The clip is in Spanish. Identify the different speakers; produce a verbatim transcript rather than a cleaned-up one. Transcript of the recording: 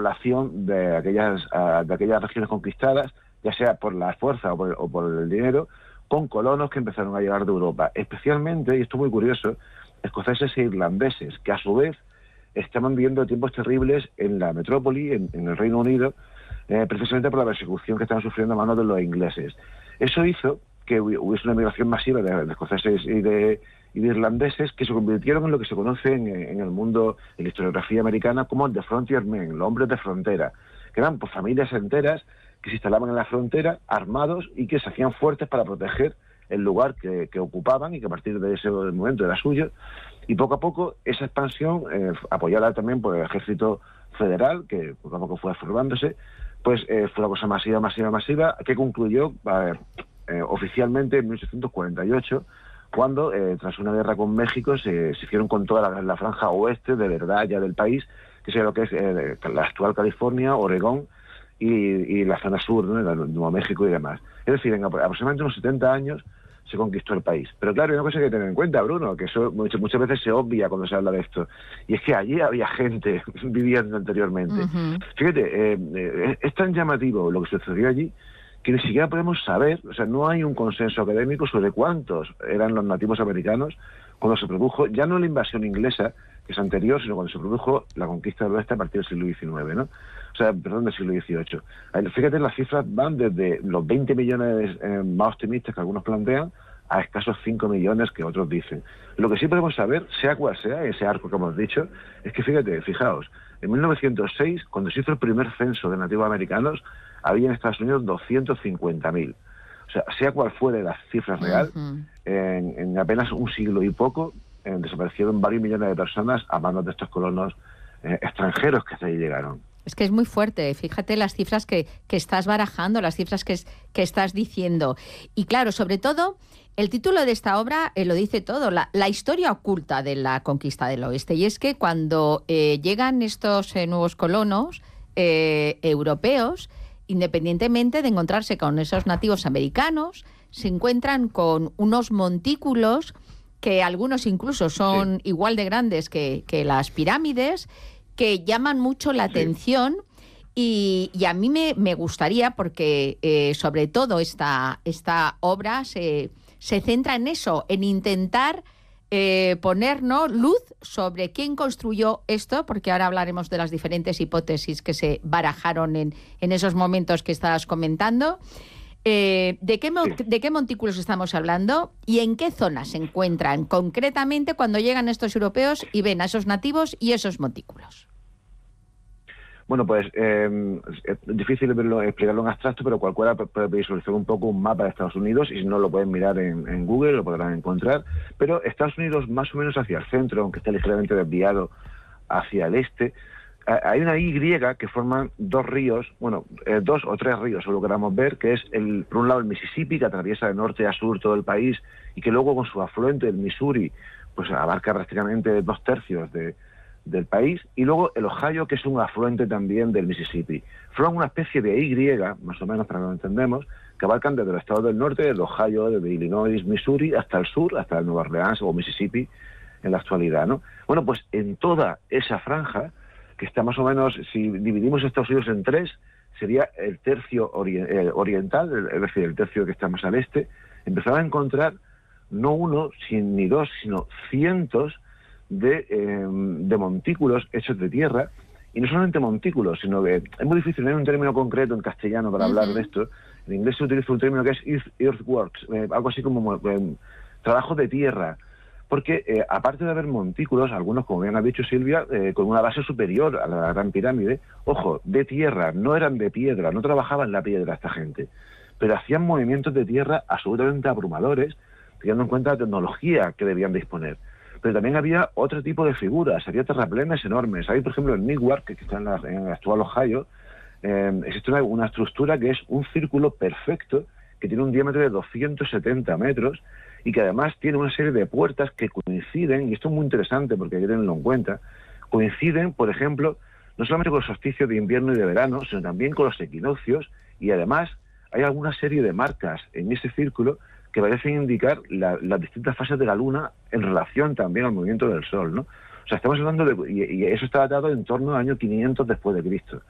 Speaker 1: población de aquellas, uh, de aquellas regiones conquistadas, ya sea por la fuerza o por, o por el dinero, con colonos que empezaron a llegar de Europa, especialmente, y esto es muy curioso, escoceses e irlandeses, que a su vez estaban viviendo tiempos terribles en la metrópoli, en, en el Reino Unido, eh, precisamente por la persecución que estaban sufriendo a manos de los ingleses. Eso hizo que hubiese una migración masiva de, de escoceses y de, y de irlandeses que se convirtieron en lo que se conoce en, en el mundo, en la historiografía americana, como the frontier men, los hombres de frontera, que eran pues, familias enteras que se instalaban en la frontera, armados, y que se hacían fuertes para proteger el lugar que, que ocupaban y que a partir de ese momento era suyo. Y poco a poco esa expansión, eh, apoyada también por el ejército federal, que poco a poco fue formándose, pues eh, fue una cosa masiva, masiva, masiva, que concluyó eh, eh, oficialmente en mil ochocientos cuarenta y ocho, cuando, eh, tras una guerra con México, se, se hicieron con toda la, la franja oeste, de verdad, ya del país, que sería lo que es eh, la actual California, Oregón, y, y la zona sur, ¿no?, de Nuevo México y demás. Es decir, en aproximadamente unos setenta años se conquistó el país. Pero claro, hay una cosa que hay que tener en cuenta, Bruno, que eso muchas, muchas veces se obvia cuando se habla de esto, y es que allí había gente viviendo anteriormente. Uh-huh. Fíjate, eh, eh, es tan llamativo lo que sucedió allí que ni siquiera podemos saber, o sea, no hay un consenso académico sobre cuántos eran los nativos americanos cuando se produjo, ya no la invasión inglesa, que es anterior, sino cuando se produjo la conquista del oeste a partir del siglo diecinueve, ¿no? O sea, perdón, del siglo dieciocho. Fíjate, las cifras van desde los veinte millones eh, más optimistas que algunos plantean a escasos cinco millones que otros dicen. Lo que sí podemos saber, sea cual sea ese arco que hemos dicho, es que fíjate, fijaos, en mil novecientos seis, cuando se hizo el primer censo de nativos americanos, había en Estados Unidos doscientos cincuenta mil. O sea, sea cual fuere la cifra real, uh-huh. en, en apenas un siglo y poco, eh, desaparecieron varios millones de personas a manos de estos colonos eh, extranjeros que hasta ahí llegaron.
Speaker 2: Es que es muy fuerte, fíjate las cifras que, que estás barajando, las cifras que, es, que estás diciendo. Y claro, sobre todo, el título de esta obra eh, lo dice todo, la, la historia oculta de la conquista del oeste. Y es que cuando eh, llegan estos eh, nuevos colonos eh, europeos, independientemente de encontrarse con esos nativos americanos, se encuentran con unos montículos que algunos incluso son sí. igual de grandes que, que las pirámides, que llaman mucho la atención y, y a mí me, me gustaría, porque eh, sobre todo esta, esta obra se, se centra en eso, en intentar eh, ponernos luz sobre quién construyó esto, porque ahora hablaremos de las diferentes hipótesis que se barajaron en, en esos momentos que estabas comentando. Eh, ¿de qué, ¿De qué montículos estamos hablando y en qué zonas se encuentran concretamente cuando llegan estos europeos y ven a esos nativos y esos montículos?
Speaker 1: Bueno, pues eh, es difícil verlo, explicarlo en abstracto, pero cualquiera puede visualizar un poco un mapa de Estados Unidos, y si no lo pueden mirar en, en Google, lo podrán encontrar. Pero Estados Unidos más o menos hacia el centro, aunque está ligeramente desviado hacia el este, hay una Y que forman dos ríos, bueno, eh, dos o tres ríos, o lo queramos ver, que es, el, por un lado, el Mississippi, que atraviesa de norte a sur todo el país, y que luego con su afluente, el Missouri, pues abarca prácticamente dos tercios de, del país, y luego el Ohio, que es un afluente también del Mississippi. Forman una especie de Y, más o menos para que lo entendamos, que abarcan desde los estados del norte, desde Ohio, desde Illinois, Missouri, hasta el sur, hasta el Nueva Orleans o Mississippi en la actualidad, ¿no? Bueno, pues en toda esa franja, que está más o menos, si dividimos Estados Unidos en tres, sería el tercio ori- eh, oriental, es decir, el tercio que está más al este, empezaba a encontrar no uno, sin, ni dos, sino cientos de, eh, de montículos hechos de tierra, y no solamente montículos, sino que es muy difícil, no hay un término concreto en castellano para uh-huh. hablar de esto. En inglés se utiliza un término que es earth, earthworks, eh, algo así como eh, trabajo de tierra, porque eh, aparte de haber montículos, algunos, como bien ha dicho Silvia, eh, con una base superior a la Gran Pirámide, ojo, de tierra, no eran de piedra, no trabajaban la piedra esta gente, pero hacían movimientos de tierra absolutamente abrumadores, teniendo en cuenta la tecnología que debían disponer. Pero también había otro tipo de figuras, había terraplenes enormes. Hay, por ejemplo, en Newark, que está en, la, en el actual Ohio, eh, existe una, una estructura que es un círculo perfecto, que tiene un diámetro de doscientos setenta metros, y que además tiene una serie de puertas que coinciden, y esto es muy interesante porque hay que tenerlo en cuenta, coinciden, por ejemplo, no solamente con los solsticios de invierno y de verano, sino también con los equinoccios, y además hay alguna serie de marcas en ese círculo que parecen indicar la, las distintas fases de la Luna en relación también al movimiento del Sol, ¿no? O sea, estamos hablando de... Y, y eso está datado en torno al año quinientos después de Cristo.